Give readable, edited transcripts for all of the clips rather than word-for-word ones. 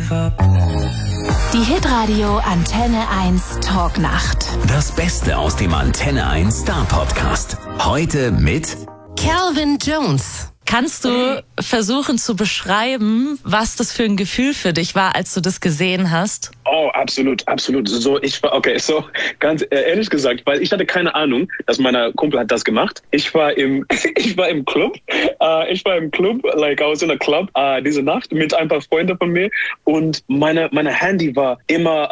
Die Hitradio Antenne 1 Talknacht. Das Beste aus dem Antenne 1 Star Podcast. Heute mit Calvin Jones. Kannst du versuchen zu beschreiben, was das für ein Gefühl für dich war, als du das gesehen hast? Oh, absolut, absolut. So ganz ehrlich gesagt, weil ich hatte keine Ahnung, dass mein Kumpel hat das gemacht. Ich war im Club. I was in a club diese Nacht mit ein paar Freunden von mir und meine Handy war immer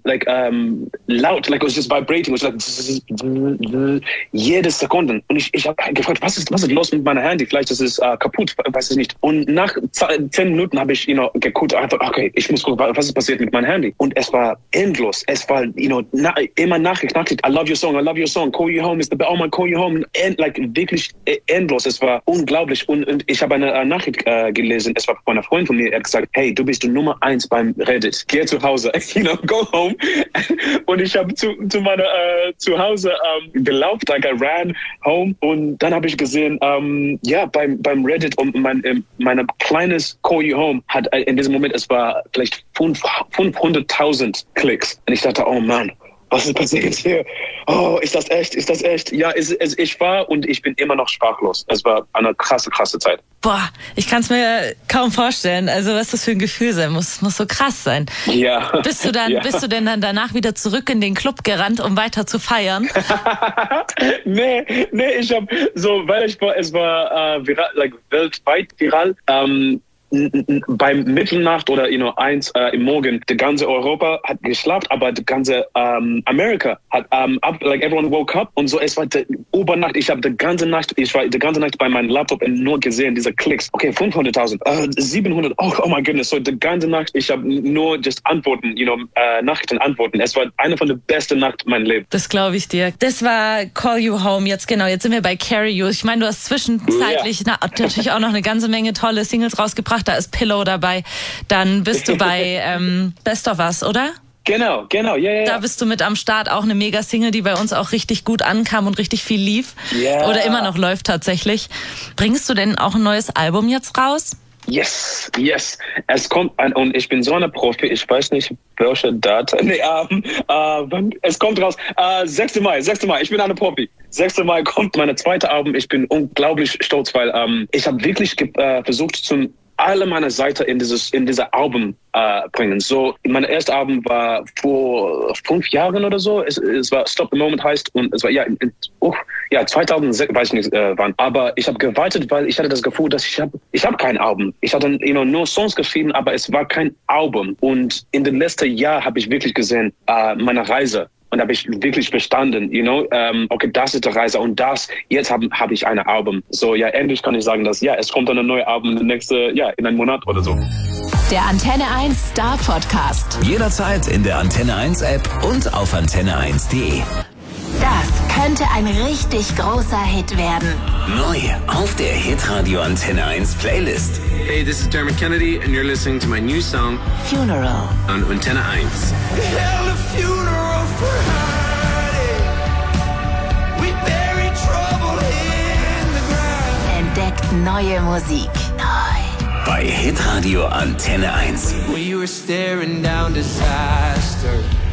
laut, it was just vibrating, it was like jede Sekunde. Und ich habe gefragt, was ist los mit meinem Handy? Vielleicht ist es kaputt, weiß ich nicht. Und nach 10 Minuten habe ich geguckt, okay, ich muss gucken, was ist passiert mit meinem Handy. Und es war endlos. Es war immer Nachricht. I love your song, call you home is the best. Oh man, call you home. Wirklich endlos. Es war unglaublich. Und ich habe eine Nachricht gelesen. Es war von einer Freundin von mir. Er hat gesagt, hey, du bist die Nummer 1 beim Reddit. Geh zu Hause. Go home. Und ich habe zu Hause gelaufen. I ran home. Und dann habe ich gesehen, beim Reddit und mein kleines Call You Home hat in diesem Moment, es war vielleicht 500.000 Klicks. Und ich dachte, oh Mann, was ist passiert hier? Oh, ist das echt? Ja, ich war und ich bin immer noch sprachlos. Es war eine krasse Zeit. Boah, ich kann es mir kaum vorstellen, also was das für ein Gefühl sein muss so krass sein. Ja. Bist du denn dann danach wieder zurück in den Club gerannt, um weiter zu feiern? Nee, ich habe es war weltweit viral. Beim Mitternacht oder 1 im Morgen, die ganze Europa hat geschlafen, aber die ganze Amerika hat everyone woke up und so. Es war die Übernacht. Ich war die ganze Nacht bei meinem Laptop und nur gesehen diese Klicks. Okay, 500.000, 700. Oh my goodness. So die ganze Nacht. Ich habe nur just Antworten, Nachrichten antworten. Es war eine von der besten Nacht meines Lebens. Das glaube ich dir. Das war Call You Home. Jetzt sind wir bei Carry You. Ich meine, du hast zwischenzeitlich natürlich auch noch eine ganze Menge tolle Singles rausgebracht. Da ist Pillow dabei. Dann bist du bei Best of Us, oder? Genau, ja. Da bist du mit am Start, auch eine Mega-Single, die bei uns auch richtig gut ankam und richtig viel lief. Yeah. Oder immer noch läuft tatsächlich. Bringst du denn auch ein neues Album jetzt raus? Yes. Es kommt und ich bin so eine Profi, ich weiß nicht, welche Datum. Es kommt raus. 6. Mai. Ich bin eine Profi. 6. Mai kommt meine zweite Album. Ich bin unglaublich stolz, weil ich habe wirklich versucht, alle meine Seiten in dieser Album bringen. So, mein erstes Album war vor 5 Jahren oder so. Es war Stop the Moment heißt und es war 2006, weiß ich nicht wann. Aber ich habe gewartet, weil ich hatte das Gefühl, dass ich habe kein Album. Ich hatte nur Songs geschrieben, aber es war kein Album. Und in den letzten Jahren habe ich wirklich gesehen, meine Reise. Und habe ich wirklich verstanden, okay, das ist die Reise und jetzt habe ich ein Album. So, ja, endlich kann ich sagen, dass, es kommt dann ein neues Album in einem Monat oder so. Der Antenne 1 Star Podcast. Jederzeit in der Antenne 1 App und auf antenne1.de. Das könnte ein richtig großer Hit werden. Neu auf der Hitradio Antenne 1 Playlist. Hey, this is Dermot Kennedy and you're listening to my new song Funeral on Antenne 1. Entdeckt neue Musik. Bei Hitradio Antenne 1. We were staring down disaster.